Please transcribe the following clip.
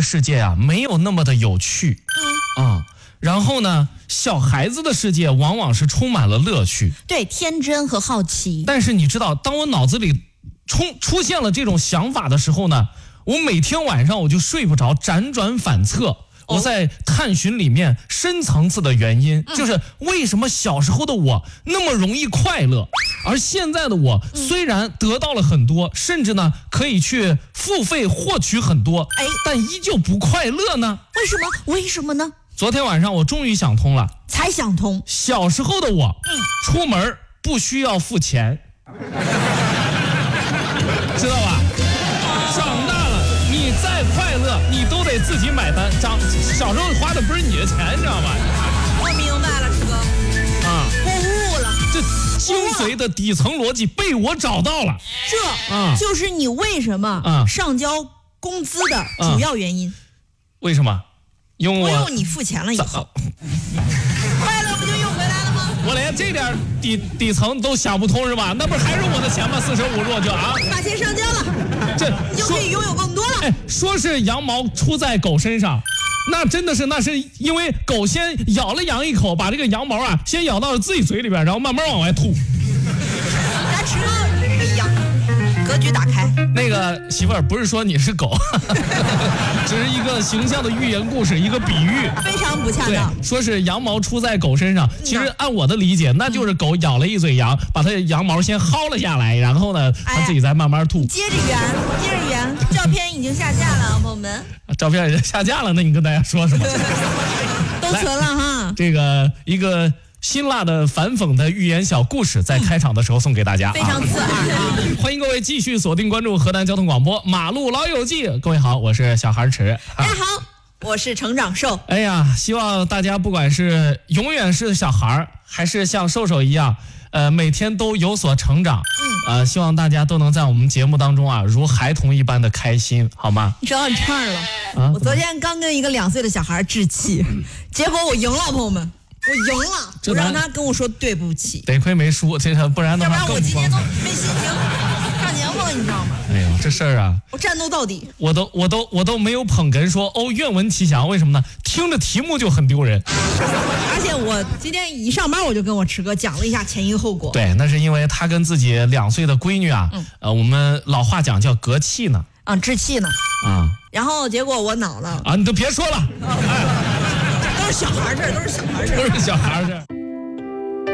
的世界啊，没有那么的有趣然后呢，小孩子的世界往往是充满了乐趣， 对，天真和好奇。 但是你知道，当我脑子里出现了这种想法的时候呢，我每天晚上我就睡不着，辗转反侧。我在探寻里面深层次的原因，就是为什么小时候的我那么容易快乐，而现在的我虽然得到了很多，甚至呢可以去付费获取很多，但依旧不快乐呢？ 为什么呢？ 昨天晚上我终于想通了， 才想通。 小时候的我，出门不需要付钱，知道吧？长大了，你再快乐，你都得自己买单。小时候花的不是你的钱，你知道吧？ 我明白了，师哥。我悟了。 这精髓的底层逻辑被我找到了。 这就是你为什么上交工资的主要原因。 为什么？因为不用你付钱了以后，快乐不就又回来了吗？ 我连这点底层都想不通是吧？那不还是我的钱吗？45入就把钱上交了，你就可以拥有更多了。 说是羊毛出在狗身上，那真的是那是因为狗先咬了羊一口，把这个羊毛先咬到了自己嘴里边，然后慢慢往外吐。 咱吃不一样，格局打开。 那个媳妇儿不是说你是狗，只是一个形象的寓言故事，一个比喻， 非常不恰当。 对，说是羊毛出在狗身上，其实按我的理解，那就是狗咬了一嘴羊，把它的羊毛先薅了下来，然后呢，它自己再慢慢吐。 接着圆，照片已经下架了，朋友们。 照片已经下架了，那你跟大家说什么？ 都存了哈。 这个一个辛辣的反讽的寓言小故事，在开场的时候送给大家， 非常刺耳欢迎各位继续锁定关注河南交通广播马路老友记。各位好，我是小孩池。 大家好，我是成长兽。 哎呀，希望大家不管是永远是小孩，还是像瘦瘦一样，每天都有所成长。希望大家都能在我们节目当中如孩童一般的开心，好吗？ 你说到这儿了，我昨天刚跟一个2岁的小孩置气，结果我赢了，朋友们。我赢了，我让他跟我说对不起。 得亏没输，这个不然的话更不光彩。 要不然我今天都没心情看节目了，你知道吗？ 哎呦，这事儿我战斗到底。 我都没有捧哏说愿闻其详，为什么呢？听着题目就很丢人。 而且我今天一上班我就跟我池哥讲了一下前因后果。 对，那是因为他跟自己2岁的闺女我们老话讲叫隔气呢。 置气呢。然后结果我恼了。 你都别说了。 都是小孩这，都是小孩这。